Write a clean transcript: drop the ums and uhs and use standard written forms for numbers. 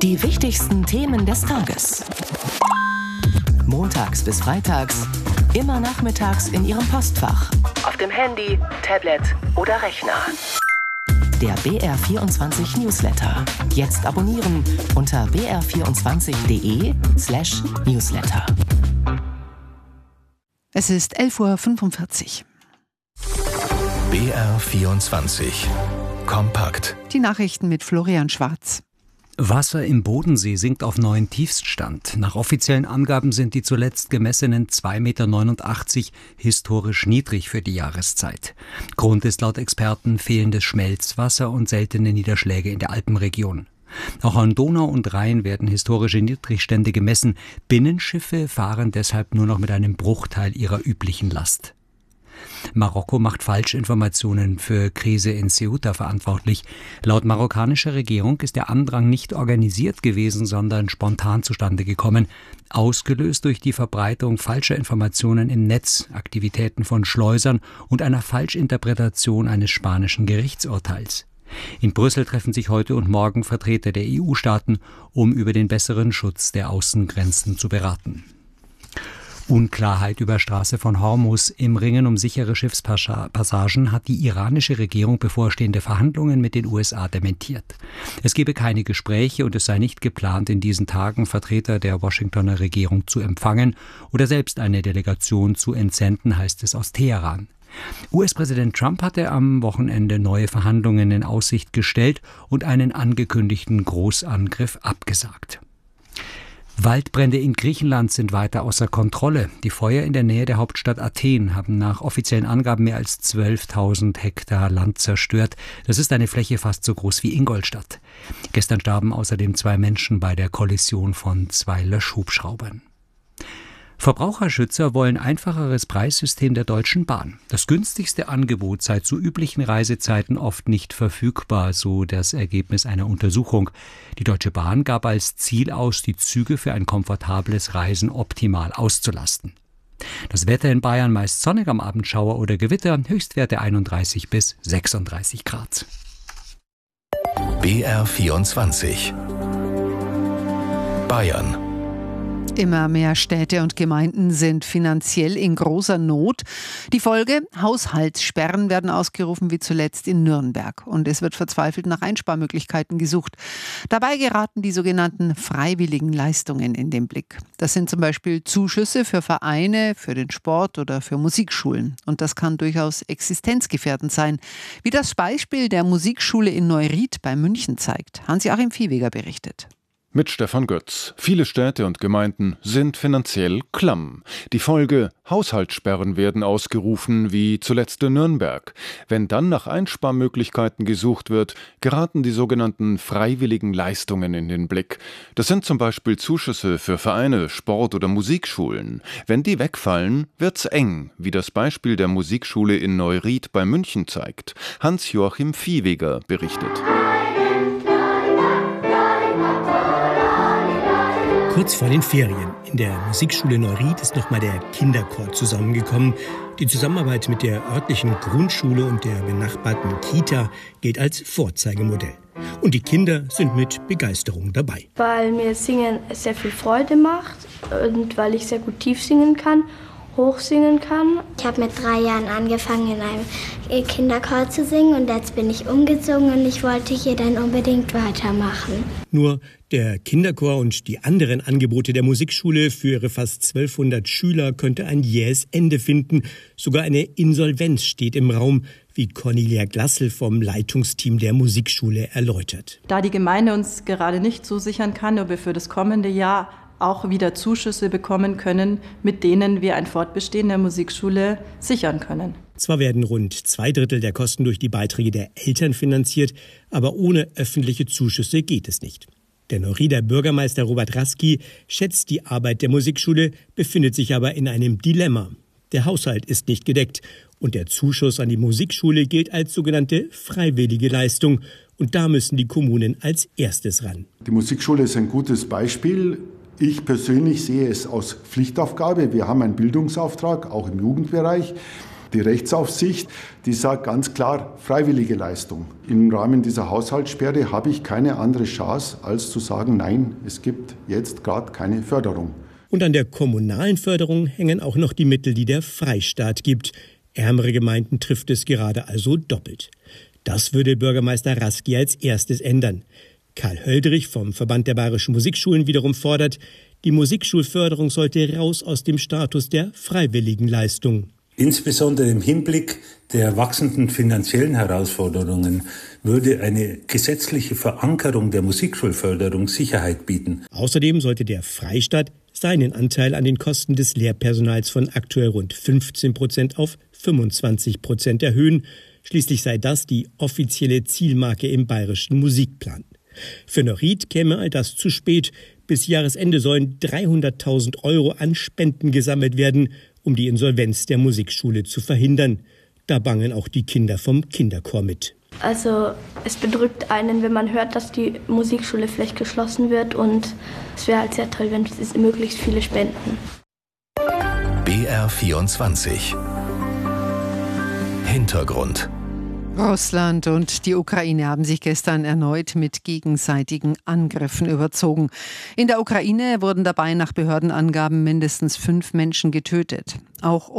Die wichtigsten Themen des Tages. Montags bis freitags, immer nachmittags in Ihrem Postfach. Auf dem Handy, Tablet oder Rechner. Der BR24 Newsletter. Jetzt abonnieren unter br24.de/Newsletter. Es ist 11:45 Uhr. BR24 Kompakt. Die Nachrichten mit Florian Schwarz. Wasser im Bodensee sinkt auf neuen Tiefststand. Nach offiziellen Angaben sind die zuletzt gemessenen 2,89 Meter historisch niedrig für die Jahreszeit. Grund ist laut Experten fehlendes Schmelzwasser und seltene Niederschläge in der Alpenregion. Auch an Donau und Rhein werden historische Niedrigstände gemessen. Binnenschiffe fahren deshalb nur noch mit einem Bruchteil ihrer üblichen Last. Marokko macht Falschinformationen für Krise in Ceuta verantwortlich. Laut marokkanischer Regierung ist der Andrang nicht organisiert gewesen, sondern spontan zustande gekommen. Ausgelöst durch die Verbreitung falscher Informationen im Netz, Aktivitäten von Schleusern und einer Falschinterpretation eines spanischen Gerichtsurteils. In Brüssel treffen sich heute und morgen Vertreter der EU-Staaten, um über den besseren Schutz der Außengrenzen zu beraten. Unklarheit über Straße von Hormuz. Im Ringen um sichere Schiffspassagen hat die iranische Regierung bevorstehende Verhandlungen mit den USA dementiert. Es gebe keine Gespräche und es sei nicht geplant, in diesen Tagen Vertreter der Washingtoner Regierung zu empfangen oder selbst eine Delegation zu entsenden, heißt es aus Teheran. US-Präsident Trump hatte am Wochenende neue Verhandlungen in Aussicht gestellt und einen angekündigten Großangriff abgesagt. Waldbrände in Griechenland sind weiter außer Kontrolle. Die Feuer in der Nähe der Hauptstadt Athen haben nach offiziellen Angaben mehr als 12.000 Hektar Land zerstört. Das ist eine Fläche fast so groß wie Ingolstadt. Gestern starben außerdem 2 Menschen bei der Kollision von 2 Löschhubschraubern. Verbraucherschützer wollen einfacheres Preissystem der Deutschen Bahn. Das günstigste Angebot sei zu üblichen Reisezeiten oft nicht verfügbar, so das Ergebnis einer Untersuchung. Die Deutsche Bahn gab als Ziel aus, die Züge für ein komfortables Reisen optimal auszulasten. Das Wetter in Bayern meist sonnig, am Abend Schauer oder Gewitter, Höchstwerte 31 bis 36 Grad. BR24 Bayern. Immer mehr Städte und Gemeinden sind finanziell in großer Not. Die Folge: Haushaltssperren werden ausgerufen, wie zuletzt in Nürnberg. Und es wird verzweifelt nach Einsparmöglichkeiten gesucht. Dabei geraten die sogenannten freiwilligen Leistungen in den Blick. Das sind zum Beispiel Zuschüsse für Vereine, für den Sport oder für Musikschulen. Und das kann durchaus existenzgefährdend sein. Wie das Beispiel der Musikschule in Neuried bei München zeigt. Hans-Joachim Viehweger berichtet. Mit Stefan Götz. Viele Städte und Gemeinden sind finanziell klamm. Die Folge: Haushaltssperren werden ausgerufen, wie zuletzt in Nürnberg. Wenn dann nach Einsparmöglichkeiten gesucht wird, geraten die sogenannten freiwilligen Leistungen in den Blick. Das sind zum Beispiel Zuschüsse für Vereine, Sport- oder Musikschulen. Wenn die wegfallen, wird's eng, wie das Beispiel der Musikschule in Neuried bei München zeigt. Hans-Joachim Viehweger berichtet. Kurz vor den Ferien. In der Musikschule Neuried ist nochmal der Kinderchor zusammengekommen. Die Zusammenarbeit mit der örtlichen Grundschule und der benachbarten Kita gilt als Vorzeigemodell. Und die Kinder sind mit Begeisterung dabei. Weil mir Singen sehr viel Freude macht und weil ich sehr gut tief singen kann, hoch singen kann. Ich habe mit 3 Jahren angefangen, in einem Kinderchor zu singen und jetzt bin ich umgezogen und ich wollte hier dann unbedingt weitermachen. Nur der Kinderchor und die anderen Angebote der Musikschule für ihre fast 1200 Schüler könnte ein jähes Ende finden. Sogar eine Insolvenz steht im Raum, wie Cornelia Glassel vom Leitungsteam der Musikschule erläutert. Da die Gemeinde uns gerade nicht zusichern kann, ob wir für das kommende Jahr auch wieder Zuschüsse bekommen können, mit denen wir ein Fortbestehen der Musikschule sichern können. Zwar werden rund 2/3 der Kosten durch die Beiträge der Eltern finanziert, aber ohne öffentliche Zuschüsse geht es nicht. Der Neurieder Bürgermeister Robert Raski schätzt die Arbeit der Musikschule, befindet sich aber in einem Dilemma. Der Haushalt ist nicht gedeckt und der Zuschuss an die Musikschule gilt als sogenannte freiwillige Leistung. Und da müssen die Kommunen als erstes ran. Die Musikschule ist ein gutes Beispiel. Ich persönlich sehe es als Pflichtaufgabe. Wir haben einen Bildungsauftrag, auch im Jugendbereich. Die Rechtsaufsicht, die sagt ganz klar, freiwillige Leistung. Im Rahmen dieser Haushaltssperre habe ich keine andere Chance, als zu sagen, nein, es gibt jetzt gerade keine Förderung. Und an der kommunalen Förderung hängen auch noch die Mittel, die der Freistaat gibt. Ärmere Gemeinden trifft es gerade also doppelt. Das würde Bürgermeister Rasky als erstes ändern. Karl Höldrich vom Verband der Bayerischen Musikschulen wiederum fordert, die Musikschulförderung sollte raus aus dem Status der freiwilligen Leistung. Insbesondere im Hinblick der wachsenden finanziellen Herausforderungen würde eine gesetzliche Verankerung der Musikschulförderung Sicherheit bieten. Außerdem sollte der Freistaat seinen Anteil an den Kosten des Lehrpersonals von aktuell rund 15% auf 25% erhöhen. Schließlich sei das die offizielle Zielmarke im bayerischen Musikplan. Für Norit käme all das zu spät. Bis Jahresende sollen 300.000 € an Spenden gesammelt werden, um die Insolvenz der Musikschule zu verhindern. Da bangen auch die Kinder vom Kinderchor mit. Also es bedrückt einen, wenn man hört, dass die Musikschule vielleicht geschlossen wird, und es wäre halt sehr toll, wenn es möglichst viele spenden. BR24 Hintergrund. Russland und die Ukraine haben sich gestern erneut mit gegenseitigen Angriffen überzogen. In der Ukraine wurden dabei nach Behördenangaben mindestens 5 Menschen getötet. Auch